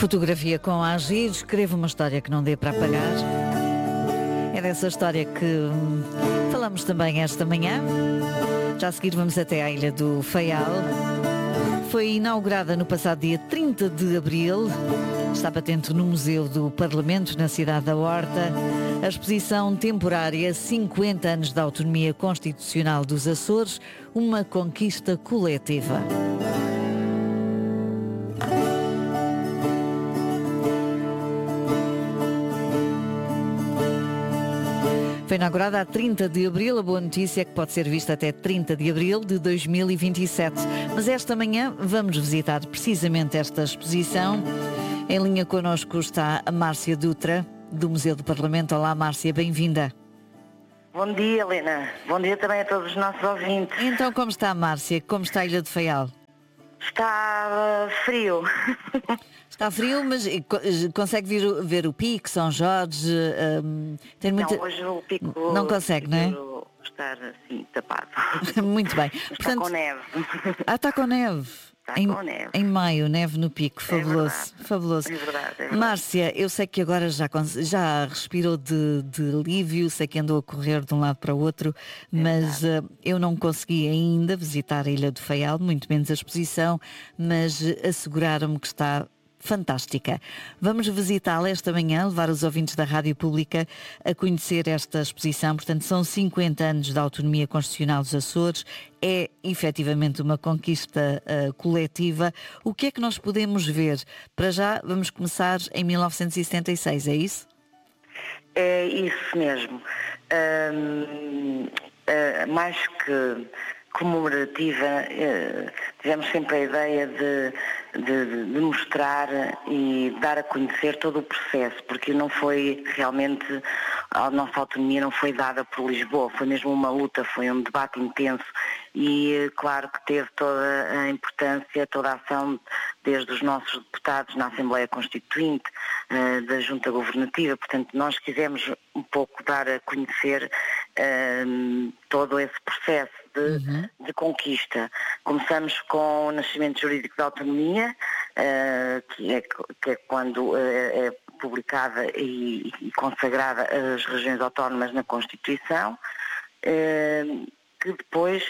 Fotografia com a Agir, escreva uma história que não dê para apagar. É dessa história que falamos também esta manhã. Já a seguir vamos até à Ilha do Faial. Foi inaugurada no passado dia 30 de abril. Está patente no Museu do Parlamento, na cidade da Horta. A exposição temporária 50 anos da autonomia constitucional dos Açores, uma conquista coletiva. Foi inaugurada a 30 de abril. A boa notícia é que pode ser vista até 30 de abril de 2027. Mas esta manhã vamos visitar precisamente esta exposição. Em linha connosco está a Márcia Dutra, do Museu do Parlamento. Olá, Márcia, bem-vinda. Bom dia, Helena. Bom dia também a todos os nossos ouvintes. Então, como está a Márcia? Como está a Ilha do Faial? Está frio. Está frio, mas consegue ver o Pico, São Jorge? Tem muita... Não, hoje o Pico... Não consegue, não é? Estar assim, tapado. Muito bem. Está com neve. Está com neve. Está com neve. Em maio, neve no Pico, fabuloso. É fabuloso. É verdade. Márcia, eu sei que agora já respirou de alívio, sei que andou a correr de um lado para o outro, mas eu não consegui ainda visitar a Ilha do Faial, muito menos a exposição, mas asseguraram-me que está fantástica. Vamos visitá-la esta manhã, levar os ouvintes da Rádio Pública a conhecer esta exposição. Portanto, são 50 anos da autonomia constitucional dos Açores. É efetivamente uma conquista coletiva. O que é que nós podemos ver? Para já, vamos começar em 1976, é isso? É isso mesmo. Mais que comemorativa, tivemos sempre a ideia de mostrar e dar a conhecer todo o processo, porque não foi realmente, a nossa autonomia não foi dada por Lisboa, foi mesmo uma luta, foi um debate intenso e claro que teve toda a importância, toda a ação desde os nossos deputados na Assembleia Constituinte, da Junta Governativa. Portanto, nós quisemos um pouco dar a conhecer todo esse processo de conquista. Começamos com o nascimento jurídico da autonomia, que é quando é publicada e consagrada as regiões autónomas na Constituição, que depois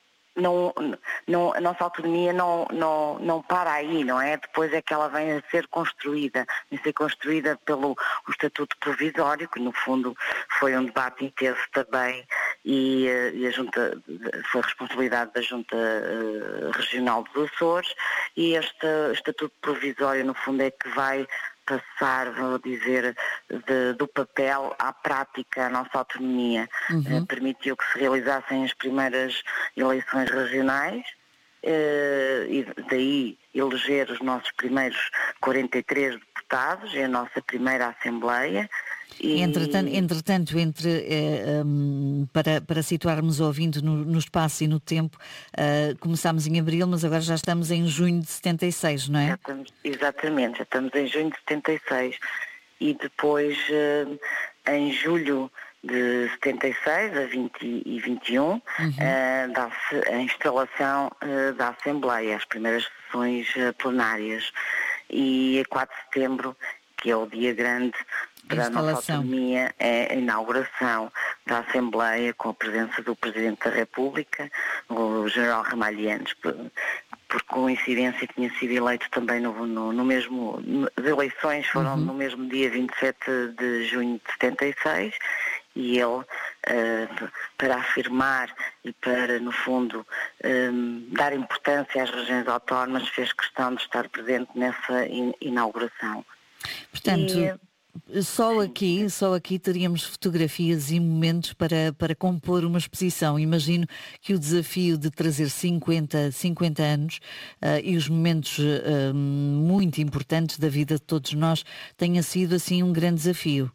a nossa autonomia não para aí, não é? Depois é que ela vem a ser construída pelo o Estatuto Provisório, que no fundo foi um debate intenso também, e a Junta, foi responsabilidade da Junta Regional dos Açores, e este Estatuto Provisório no fundo é que vai passar, vou dizer, do papel à prática a nossa autonomia. Permitiu que se realizassem as primeiras eleições regionais e daí eleger os nossos primeiros 43 deputados, é a nossa primeira Assembleia. Entretanto, para situarmos o ouvinte no espaço e no tempo, começámos em abril, mas agora já estamos em junho de 76, não é? Exatamente, já estamos em junho de 76 e depois em julho de 76 a 20 e 21 dá-se a instalação da Assembleia, as primeiras sessões plenárias, e a 4 de setembro, que é o dia grande para a nossa autonomia, é a inauguração da Assembleia com a presença do Presidente da República, o General Ramalhianes, por coincidência tinha sido eleito também no mesmo, as eleições foram no mesmo dia 27 de junho de 76, e ele, para afirmar e para, no fundo, dar importância às regiões autónomas, fez questão de estar presente nessa inauguração. Portanto, só aqui teríamos fotografias e momentos para compor uma exposição. Imagino que o desafio de trazer 50 anos e os momentos muito importantes da vida de todos nós tenha sido assim um grande desafio.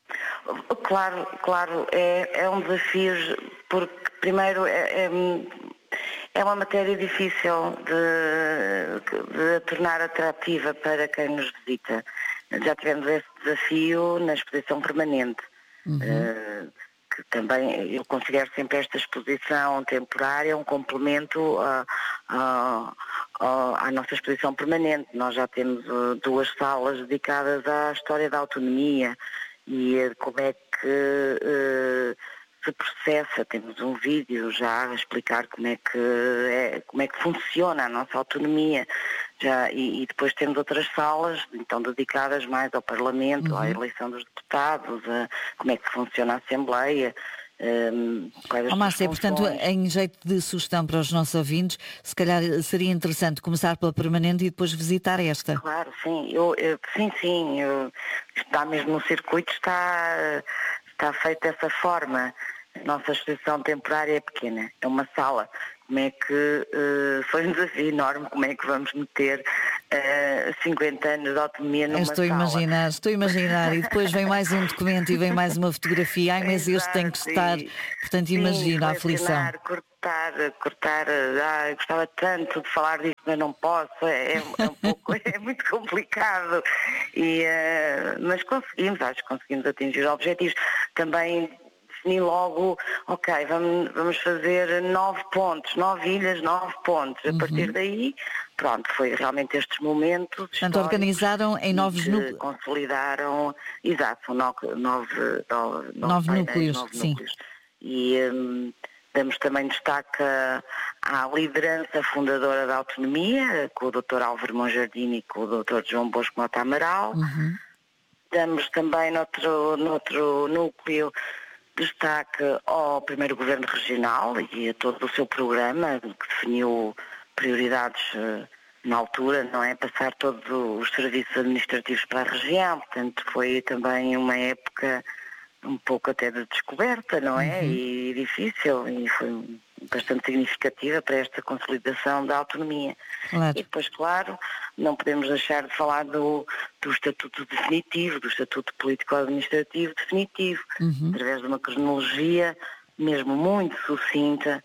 Claro, é um desafio, porque primeiro é uma matéria difícil de tornar atrativa para quem nos visita. Já tivemos esse desafio na exposição permanente, que também eu considero sempre esta exposição temporária um complemento à nossa exposição permanente. Nós já temos 2 salas dedicadas à história da autonomia e como é que se processa. Temos um vídeo já a explicar como é que funciona a nossa autonomia. E depois temos outras salas, então, dedicadas mais ao Parlamento, à eleição dos deputados, a como é que funciona a Assembleia. Márcia, portanto, em jeito de sugestão para os nossos ouvintes, se calhar seria interessante começar pela permanente e depois visitar esta. Claro, sim. Sim. Está mesmo no circuito, está feito dessa forma. A nossa exposição temporária é pequena, é uma sala. Como é que foi um desafio enorme, como é que vamos meter 50 anos de autonomia numa Estou a imaginar, e depois vem mais um documento e vem mais uma fotografia. Ai, mas este tem que estar, portanto imagina a aflição. Cortar, gostava tanto de falar disto, mas não posso, um pouco, é muito complicado, mas acho que conseguimos atingir objetivos. Também defini logo, ok, vamos fazer 9 pontos, 9 ilhas, 9 pontos. A partir daí, pronto, foi realmente estes momentos. Portanto, organizaram em novos núcleos. Consolidaram, exato, são 9 núcleos, sim. Núcleos. E damos também destaque à liderança fundadora da autonomia, com o Dr. Álvaro Monjardim e com o Dr. João Bosco Mota Amaral. Damos também noutro núcleo destaque ao primeiro governo regional e a todo o seu programa, que definiu prioridades na altura, não é? Passar todos os serviços administrativos para a região, portanto foi também uma época um pouco até de descoberta, não é? E difícil, e foi bastante significativa para esta consolidação da autonomia. Claro. E depois, claro, não podemos deixar de falar do Estatuto Definitivo, do Estatuto Político-Administrativo Definitivo, através de uma cronologia mesmo muito sucinta.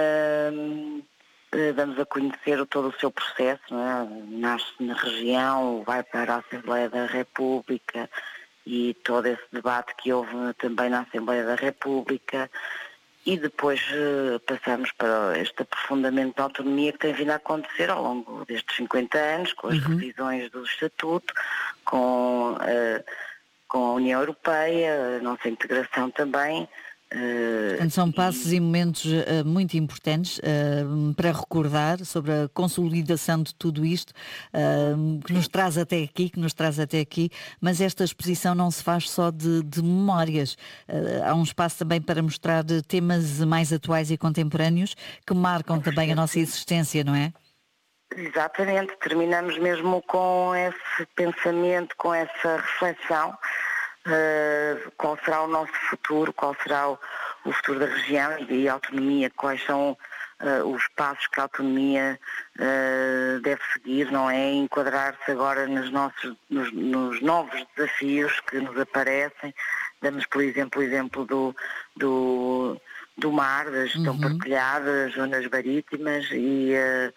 Damos a conhecer todo o seu processo, não é? Nasce na região, vai para a Assembleia da República e todo esse debate que houve também na Assembleia da República. E depois passamos para este aprofundamento da autonomia que tem vindo a acontecer ao longo destes 50 anos, com as revisões do Estatuto, com a União Europeia, a nossa integração também. São passos e momentos muito importantes para recordar sobre a consolidação de tudo isto que nos traz até aqui, mas esta exposição não se faz só de memórias. Há um espaço também para mostrar temas mais atuais e contemporâneos que marcam também a nossa existência, não é? Exatamente, terminamos mesmo com esse pensamento, com essa reflexão. Qual será o nosso futuro, qual será o futuro da região e a autonomia, quais são os passos que a autonomia deve seguir, não é? Enquadrar-se agora nos novos desafios que nos aparecem. Damos, por exemplo, o exemplo do mar, da gestão partilhada, das zonas marítimas e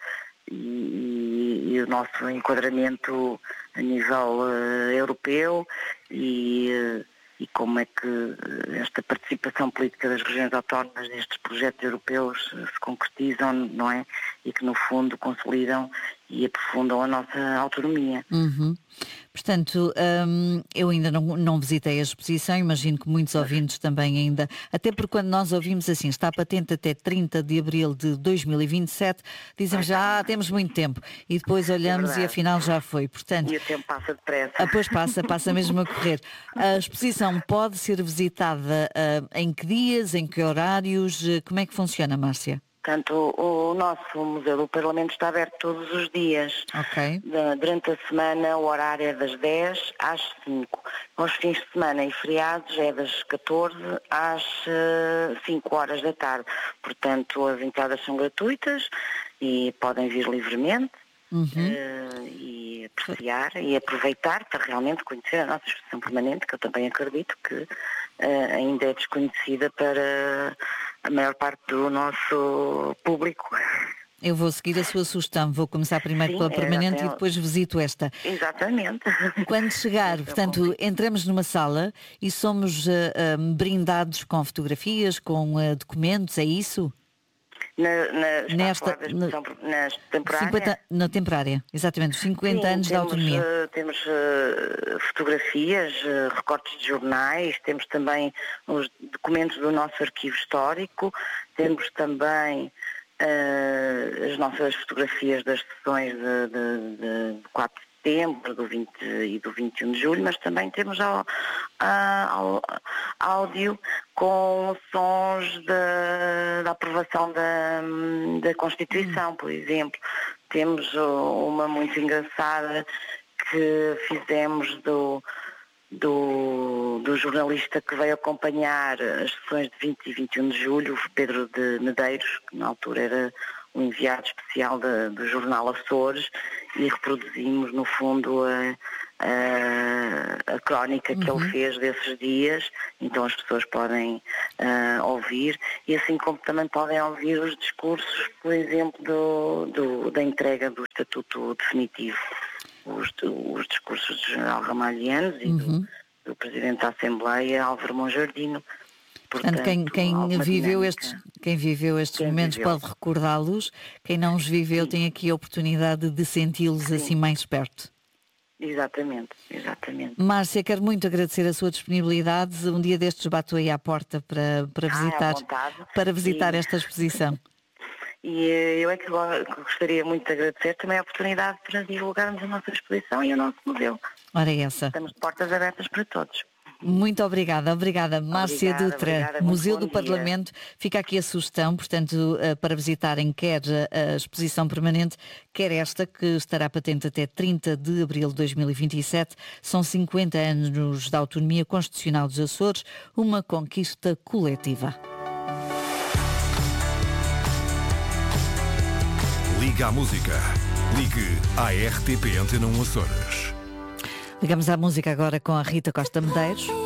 o nosso enquadramento a nível europeu e como é que esta participação política das regiões autónomas nestes projetos europeus se concretizam, não é? E que no fundo consolidam e aprofundam a nossa autonomia. Portanto, eu ainda não visitei a exposição, imagino que muitos ouvintes também ainda, até porque quando nós ouvimos assim, está patente até 30 de abril de 2027, dizemos já temos muito tempo e depois olhamos e afinal já foi. Portanto, e o tempo passa depressa. Depois passa mesmo a correr. A exposição pode ser visitada em que dias, em que horários, como é que funciona, Márcia? Portanto, o nosso Museu do Parlamento está aberto todos os dias. Ok. Durante a semana o horário é das 10 às 5. Aos fins de semana e feriados é das 14 às 5 horas da tarde. Portanto, as entradas são gratuitas e podem vir livremente. E apreciar e aproveitar para realmente conhecer a nossa exposição permanente, que eu também acredito que ainda é desconhecida para a maior parte do nosso público. Eu vou seguir a sua sugestão, vou começar primeiro pela permanente e depois visito esta. Exatamente. Quando chegar, portanto, entramos numa sala e somos brindados com fotografias, com documentos, é isso? Nesta, na temporária? 50, na temporária, exatamente, os 50 Sim, anos da autonomia. Temos fotografias, recortes de jornais, temos também os documentos do nosso arquivo histórico, temos também as nossas fotografias das sessões de 4 de setembro, do 20 e do 21 de julho, mas também temos áudio com sons da aprovação da Constituição, por exemplo. Temos uma muito engraçada que fizemos do jornalista que veio acompanhar as sessões de 20 e 21 de julho, o Pedro de Medeiros, que na altura era o enviado especial do jornal Açores, e reproduzimos no fundo a crónica que ele fez desses dias, então as pessoas podem ouvir, e assim como também podem ouvir os discursos, por exemplo, da entrega do Estatuto Definitivo, os discursos do general Ramalhianos e do Presidente da Assembleia, Álvaro Monjardino. Portanto, quem viveu estes momentos pode recordá-los, quem não os viveu tem aqui a oportunidade de senti-los assim mais perto. Exatamente. Márcia, quero muito agradecer a sua disponibilidade. Um dia destes bato aí à porta para visitar esta exposição. E eu é que gostaria muito de agradecer também a oportunidade para divulgarmos a nossa exposição e o nosso museu. Ora, essa. Estamos de portas abertas para todos. Muito obrigada. Márcia Dutra, Museu do Parlamento. Fica aqui a sugestão, portanto, para visitarem quer a exposição permanente, quer esta, que estará patente até 30 de abril de 2027. São 50 anos da autonomia constitucional dos Açores, uma conquista coletiva. Liga à música. Ligue à RTP Antena 1 Açores. Ligamos à música agora com a Rita Costa Medeiros.